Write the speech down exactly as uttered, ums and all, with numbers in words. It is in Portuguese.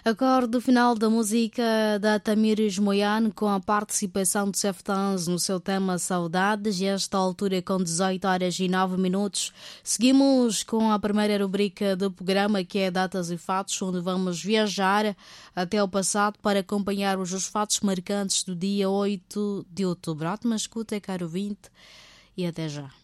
Acorde final da música da Tamires Moiane com a participação de Seftans no seu tema Saudades, e esta altura com dezoito horas e nove minutos. Seguimos com a primeira rubrica do programa, que é Datas e Fatos, onde vamos viajar até o passado para acompanhar os fatos marcantes do dia oito de outubro. Ótima escuta, caro ouvinte, e até já.